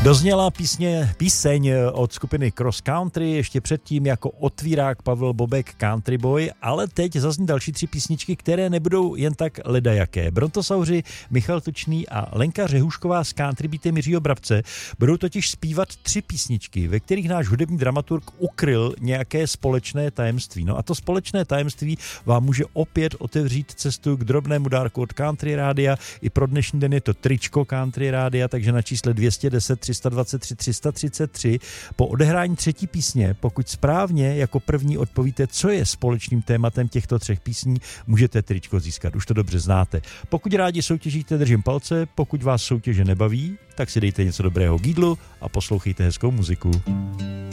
Dozněla píseň od skupiny Cross Country, ještě předtím jako otvírák Pavel Bobek Country Boy, ale teď zazní další 3 písničky, které nebudou jen tak ledajaké. Brontosauři Michal Tučný a Lenka Řehušková z Country Beatem Jiřího Brabce budou totiž zpívat 3 písničky, ve kterých náš hudební dramaturg ukryl nějaké společné tajemství. No a to společné tajemství vám může opět otevřít cestu k drobnému dárku od Country Rádia. I pro dnešní den je to tričko Country Rádia, takže na čísle 210 323 333 po odehrání 3. písně, pokud správně jako první odpovíte, co je společným tématem těchto 3 písní, můžete tričko získat. Už to dobře znáte. Pokud rádi soutěžíte, držím palce, pokud vás soutěže nebaví, tak si dejte něco dobrého k jídlu a poslouchejte hezkou muziku.